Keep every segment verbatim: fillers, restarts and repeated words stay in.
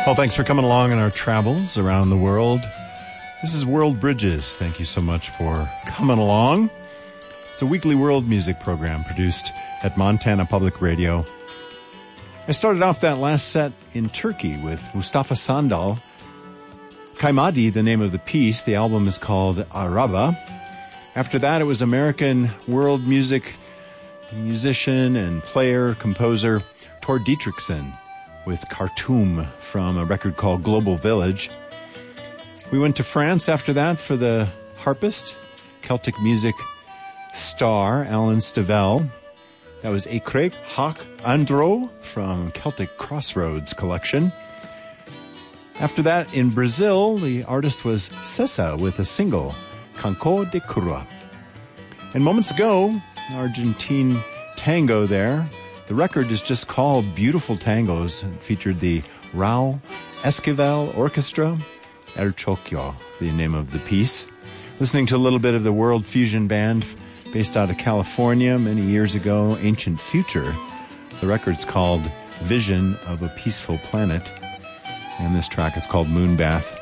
Well, thanks for coming along on our travels around the world. This is World Bridges. Thank you so much for coming along. It's a weekly world music program produced at Montana Public Radio. I started off that last set in Turkey with Mustafa Sandal. Kaymadi, the name of the piece. The album is called Araba. After that, it was American world music musician and player, composer Tor Dietrichson with Khartoum from a record called Global Village. We went to France after that for the harpist, Celtic music star Alan Stivell. That was Écrec Hoc Andro from Celtic Crossroads collection. After that, in Brazil, the artist was Cessa with a single, Canco de Cura. And moments ago, Argentine tango there. The record is just called Beautiful Tangos. It featured the Raul Esquivel Orchestra, El Choclo, the name of the piece. Listening to a little bit of the world fusion band based out of California many years ago, Ancient Future. The record's called Vision of a Peaceful Planet, and this track is called Moonbath.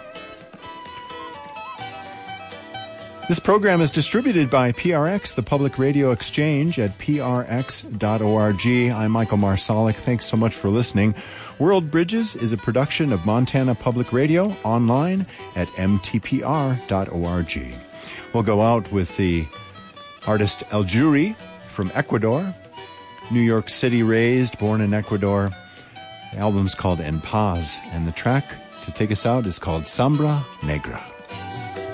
This program is distributed by P R X, the Public Radio Exchange, at p r x dot org. I'm Michael Marsalic. Thanks so much for listening. World Bridges is a production of Montana Public Radio, online at m t p r dot org. We'll go out with the artist El Juri from Ecuador, New York City raised, born in Ecuador. The album's called En Paz, and the track to take us out is called Sambra Negra.